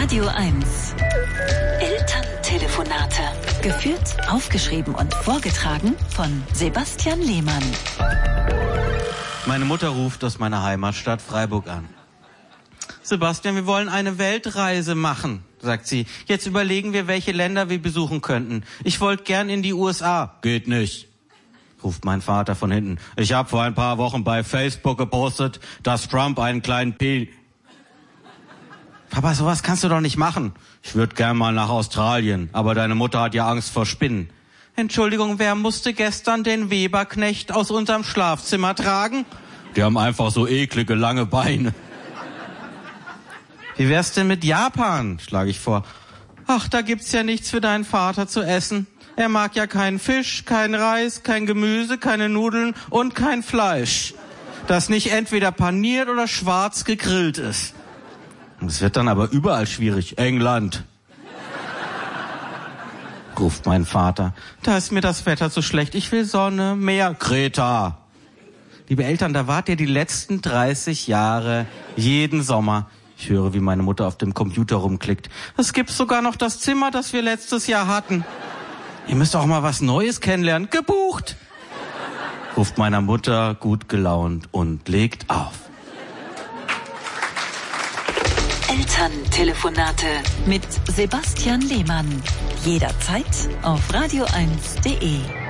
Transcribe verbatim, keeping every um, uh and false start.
Radio eins. Elterntelefonate. Geführt, aufgeschrieben und vorgetragen von Sebastian Lehmann. Meine Mutter ruft aus meiner Heimatstadt Freiburg an. Sebastian, wir wollen eine Weltreise machen, sagt sie. Jetzt überlegen wir, welche Länder wir besuchen könnten. Ich wollte gern in die U S A. Geht nicht, ruft mein Vater von hinten. Ich habe vor ein paar Wochen bei Facebook gepostet, dass Trump einen kleinen P... Papa, sowas kannst du doch nicht machen. Ich würde gern mal nach Australien, aber deine Mutter hat ja Angst vor Spinnen. Entschuldigung, wer musste gestern den Weberknecht aus unserem Schlafzimmer tragen? Die haben einfach so eklige, lange Beine. Wie wär's denn mit Japan, schlage ich vor. Ach, da gibt's ja nichts für deinen Vater zu essen. Er mag ja keinen Fisch, keinen Reis, kein Gemüse, keine Nudeln und kein Fleisch, das nicht entweder paniert oder schwarz gegrillt ist. Es wird dann aber überall schwierig. England, ruft mein Vater. Da ist mir das Wetter so schlecht. Ich will Sonne, Meer, Kreta. Liebe Eltern, da wart ihr die letzten dreißig Jahre jeden Sommer. Ich höre, wie meine Mutter auf dem Computer rumklickt. Es gibt sogar noch das Zimmer, das wir letztes Jahr hatten. Ihr müsst auch mal was Neues kennenlernen. Gebucht, ruft meiner Mutter gut gelaunt und legt auf. Elterntelefonate mit Sebastian Lehmann. Jederzeit auf radio eins punkt de.